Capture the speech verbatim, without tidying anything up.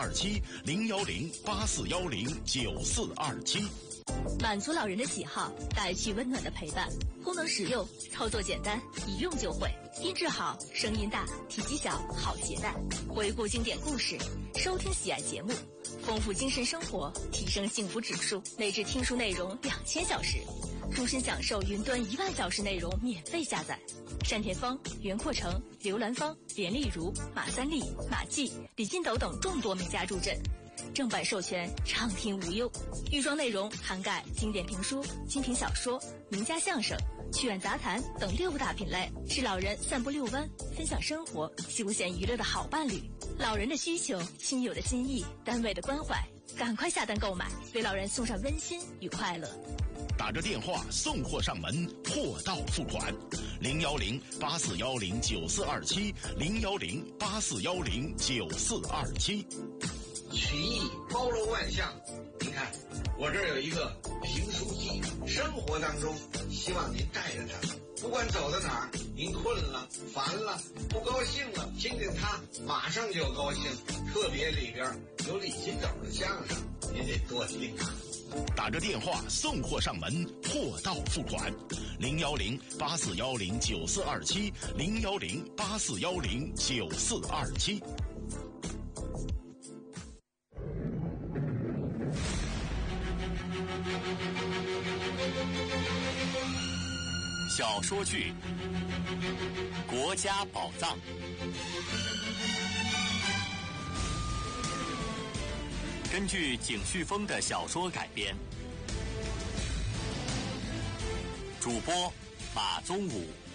二七零幺零八四幺零九四二七。 满足老人的喜好，带去温暖的陪伴。功能实用，操作简单，一用就会。音质好，声音大，体积小，好携带。回顾经典故事，收听喜爱节目，丰富精神生活，提升幸福指数。内置听书内容两千小时，终身享受云端一万小时内容免费下载。单田芳、袁阔成、刘兰芳、连丽如、马三立、马季、李金斗等众多名家助阵。正版授权，畅听无忧。预装内容涵盖经典评书、精品小说、名家相声、趣味杂谈等六大品类，是老人散步遛弯、分享生活、休闲娱乐的好伴侣。老人的需求，亲友的心意，单位的关怀，赶快下单购买，为老人送上温馨与快乐。 打着电话送货上门，货到付款。零幺零八四幺零九四二七，零幺零八四幺零九四二七。 曲艺包罗万象，您看我这儿有一个评书记，生活当中希望您带着它，不管走到哪儿，您困了、烦了、不高兴了，听听它，马上就高兴。特别里边有李金斗的相声，您得多听啊。 打着电话送货上门，货到付款。零幺零八四幺零九四二七，零幺零八四幺零九四二七。 小说剧《国家宝藏》，根据景旭峰的小说改编，主播马宗武。